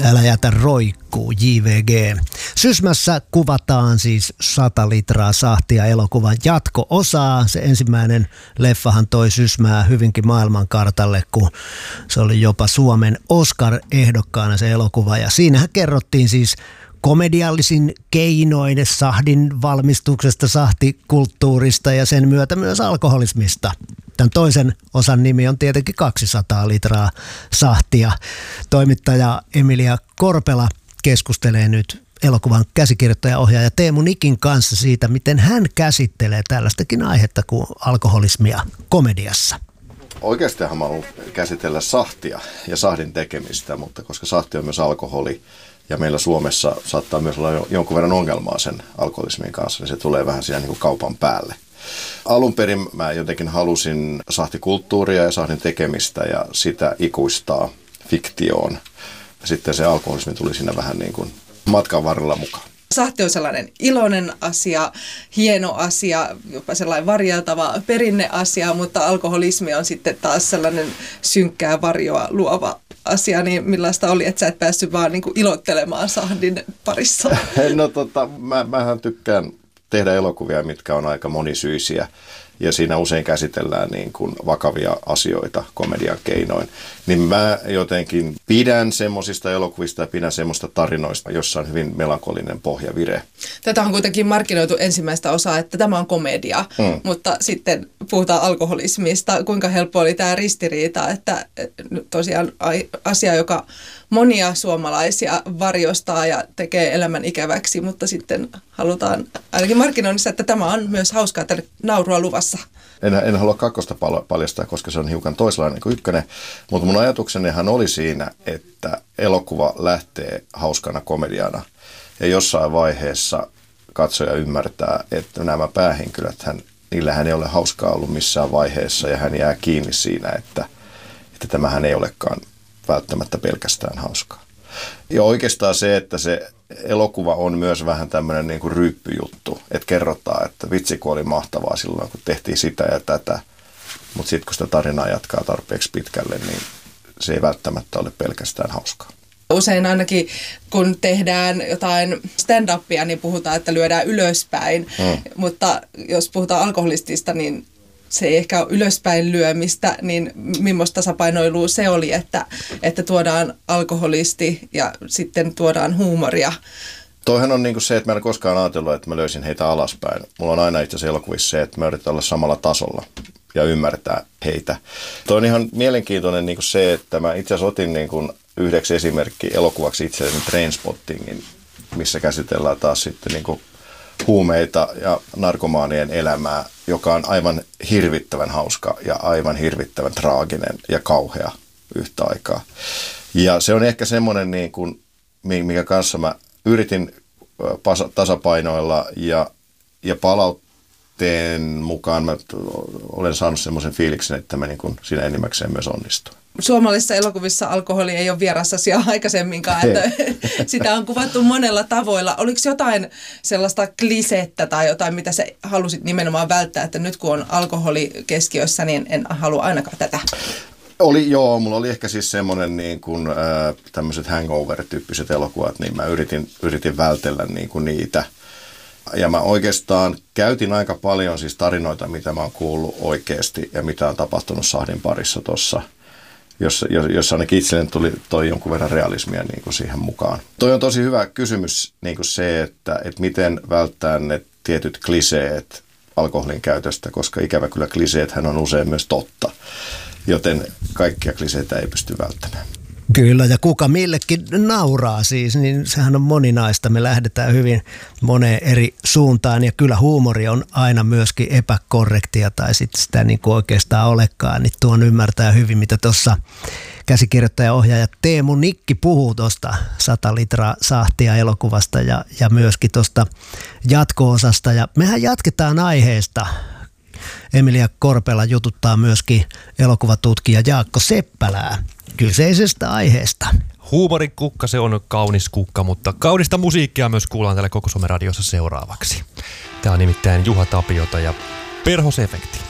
Älä jätä roikkuu, JVG. Sysmässä kuvataan siis 100 litraa sahtia elokuvan jatko-osaa. Se ensimmäinen leffahan toi Sysmää hyvinkin maailmankartalle, kun se oli jopa Suomen Oscar-ehdokkaana se elokuva. Ja siinähän kerrottiin siis komediallisin keinoin sahdin valmistuksesta, sahtikulttuurista ja sen myötä myös alkoholismista. Tämän toisen osan nimi on tietenkin 200 litraa sahtia. Toimittaja Emilia Korpela keskustelee nyt elokuvan käsikirjoittaja ohjaaja Teemu Nikin kanssa siitä, miten hän käsittelee tällaistakin aihetta kuin alkoholismia komediassa. Oikeastihan mä haluan käsitellä sahtia ja sahdin tekemistä, mutta koska sahti on myös alkoholi ja meillä Suomessa saattaa myös olla jonkun verran ongelmaa sen alkoholismin kanssa, niin se tulee vähän siinä niin kuin kaupan päälle. Alun perin mä jotenkin halusin sahtikulttuuria ja sahdin tekemistä ja sitä ikuistaa fiktioon. Sitten se alkoholismi tuli siinä vähän niin kuin matkan varrella mukaan. Sahti on sellainen iloinen asia, hieno asia, jopa sellainen varjeltava perinneasia, mutta alkoholismi on sitten taas sellainen synkkää varjoa luova asia. Niin millaista oli, että sä et päässyt vaan niin kuin ilottelemaan sahdin parissa? No mähän tykkään tehdä elokuvia, mitkä on aika monisyisiä. Ja siinä usein käsitellään niin kuin vakavia asioita komedian keinoin. Niin mä jotenkin pidän semmoisista elokuvista ja pidän semmoista tarinoista, jossa on hyvin melankolinen pohjavire. Tätä on kuitenkin markkinoitu ensimmäistä osaa, että tämä on komedia, mutta sitten puhutaan alkoholismista. Kuinka helppo oli tämä ristiriita, että tosiaan asia, joka monia suomalaisia varjostaa ja tekee elämän ikäväksi, mutta sitten halutaan ainakin markkinoinnissa, että tämä on myös hauskaa, että naurua luvassa. En halua kakkosta paljastaa, koska se on hiukan toisenlainen kuin ykkönen, mutta mun ajatuksenihan oli siinä, että elokuva lähtee hauskana komediana ja jossain vaiheessa katsoja ymmärtää, että nämä päähenkilöt, niillähän ei ole hauskaa ollut missään vaiheessa ja hän jää kiinni siinä, että tämähän ei olekaan välttämättä pelkästään hauskaa. Ja oikeastaan se, että se elokuva on myös vähän tämmöinen niin kuin ryyppyjuttu, että kerrotaan, että vitsi kun oli mahtavaa silloin, kun tehtiin sitä ja tätä, mutta sitten kun sitä tarinaa jatkaa tarpeeksi pitkälle, niin se ei välttämättä ole pelkästään hauskaa. Usein ainakin, kun tehdään jotain stand-upia, niin puhutaan, että lyödään ylöspäin, mutta jos puhutaan alkoholistista, niin se ei ehkä ole ylöspäin lyömistä, niin millaista tasapainoilua se oli, että tuodaan alkoholisti ja sitten tuodaan huumoria. Toihan on niin kuin se, että mä en koskaan ajatellut, että mä löysin heitä alaspäin. Mulla on aina itse asiassa elokuvissa se, että mä yritän olla samalla tasolla ja ymmärtää heitä. Toi on ihan mielenkiintoinen niin kuin se, että mä itse asiassa otin niin kuin yhdeksi esimerkki elokuvaksi itselleni Trainspottingin, missä käsitellään taas sitten niin kuin huumeita ja narkomaanien elämää, joka on aivan hirvittävän hauska ja aivan hirvittävän traaginen ja kauhea yhtä aikaa. Ja se on ehkä semmoinen, niin kuin, mikä kanssa mä yritin tasapainoilla ja palautteen mukaan mä olen saanut semmoisen fiiliksen, että mä niin kuin siinä enimmäkseen myös onnistuin. Suomalaisissa elokuvissa alkoholi ei ole vieras asia aikaisemminkaan, että sitä on kuvattu monella tavoilla. Oliko jotain sellaista klisettä tai jotain, mitä sä halusit nimenomaan välttää, että nyt kun on alkoholi keskiössä, niin en halua ainakaan tätä? Mulla oli ehkä siis semmoinen niin kuin tämmöiset hangover-tyyppiset elokuvat, niin mä yritin vältellä niin kuin niitä. Ja mä oikeastaan käytin aika paljon siis tarinoita, mitä mä oon kuullut oikeasti ja mitä on tapahtunut sahdin parissa tuossa, jossa ainakin itselleni toi jonkun verran realismia niin kuin siihen mukaan. Toi on tosi hyvä kysymys niin kuin se, että miten välttää ne tietyt kliseet alkoholin käytöstä, koska ikävä kyllä kliseethän on usein myös totta, joten kaikkia kliseitä ei pysty välttämään. Kyllä, ja kuka millekin nauraa siis, niin sehän on moninaista. Me lähdetään hyvin moneen eri suuntaan, ja kyllä huumori on aina myöskin epäkorrektia, tai sitten sitä niin kuin oikeastaan olekaan, niin tuon ymmärtää hyvin, mitä tuossa käsikirjoittaja-ohjaaja Teemu Nikki puhuu tuosta 100 litraa sahtia elokuvasta ja myöskin tuosta jatko-osasta, ja mehän jatketaan aiheesta. Emilia Korpela jututtaa myöskin elokuvatutkija Jaakko Seppälää kyseisestä aiheesta. Huumorin kukka, se on kaunis kukka, mutta kaunista musiikkia myös kuullaan täällä Koko Suomen radiossa seuraavaksi. Tämä on nimittäin Juha Tapiota ja Perhosefekti.